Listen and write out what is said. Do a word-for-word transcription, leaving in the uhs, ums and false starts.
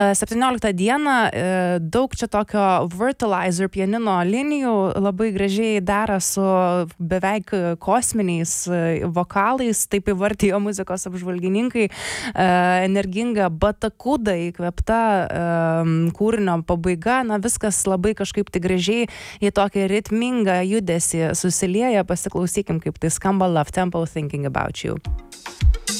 septynioliktą dieną daug čia tokio virtualizer pianino linijų labai gražiai dera su beveik kosminiais vokalais, taip įvardijo muzikos apžvalgininkai. Energinga batakuda įkvėpta kūrinio pabaiga, na viskas labai kažkaip tai gražiai į tokį ritmingą judesį susilieja. Pasiklausykim, kaip tai skamba. Love Tempo, Thinking About You.